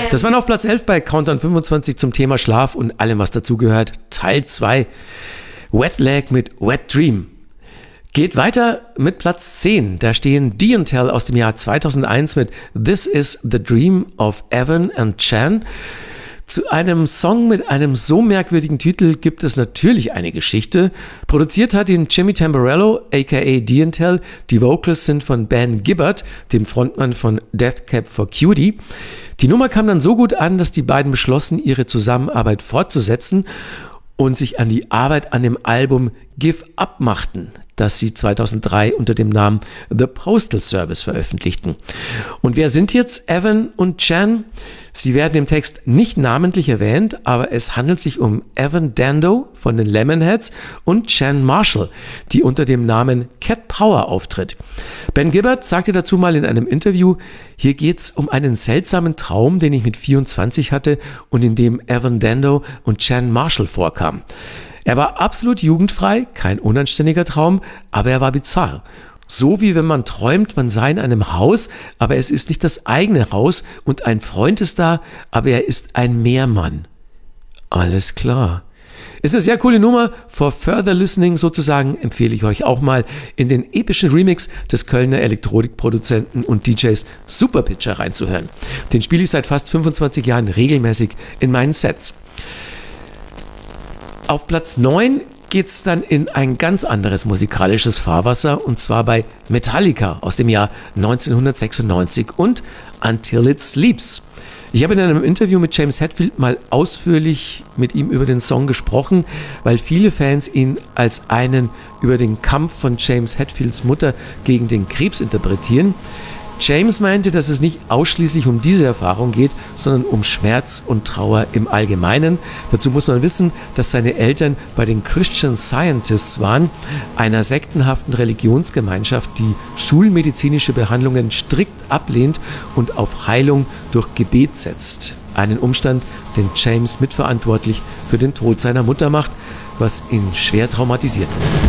Das war auf Platz 11 bei Countdown 25 zum Thema Schlaf und allem, was dazugehört. Teil 2. Wet Leg mit Wet Dream. Geht weiter mit Platz 10. Da stehen Dean Tell aus dem Jahr 2001 mit This is the Dream of Evan and Chan. Zu einem Song mit einem so merkwürdigen Titel gibt es natürlich eine Geschichte. Produziert hat ihn Jimmy Tamborello, aka Dean Tell. Die Vocals sind von Ben Gibbard, dem Frontmann von Death Cab for Cutie. Die Nummer kam dann so gut an, dass die beiden beschlossen, ihre Zusammenarbeit fortzusetzen und sich an die Arbeit an dem Album Give Up machten, das sie 2003 unter dem Namen The Postal Service veröffentlichten. Und wer sind jetzt Evan und Chan? Sie werden im Text nicht namentlich erwähnt, aber es handelt sich um Evan Dando von den Lemonheads und Chan Marshall, die unter dem Namen Cat Power auftritt. Ben Gibbard sagte dazu mal in einem Interview, hier geht's um einen seltsamen Traum, den ich mit 24 hatte und in dem Evan Dando und Chan Marshall vorkam. Er war absolut jugendfrei, kein unanständiger Traum, aber er war bizarr. So wie wenn man träumt, man sei in einem Haus, aber es ist nicht das eigene Haus und ein Freund ist da, aber er ist ein Meermann. Alles klar. Ist eine sehr coole Nummer. For further listening sozusagen empfehle ich euch auch mal in den epischen Remix des Kölner Elektronikproduzenten und DJs Superpitcher reinzuhören. Den spiele ich seit fast 25 Jahren regelmäßig in meinen Sets. Auf Platz 9 geht's dann in ein ganz anderes musikalisches Fahrwasser und zwar bei Metallica aus dem Jahr 1996 und Until It Sleeps. Ich habe in einem Interview mit James Hetfield mal ausführlich mit ihm über den Song gesprochen, weil viele Fans ihn als einen über den Kampf von James Hetfields Mutter gegen den Krebs interpretieren. James meinte, dass es nicht ausschließlich um diese Erfahrung geht, sondern um Schmerz und Trauer im Allgemeinen. Dazu muss man wissen, dass seine Eltern bei den Christian Scientists waren, einer sektenhaften Religionsgemeinschaft, die schulmedizinische Behandlungen strikt ablehnt und auf Heilung durch Gebet setzt. Einen Umstand, den James mitverantwortlich für den Tod seiner Mutter macht, was ihn schwer traumatisierte.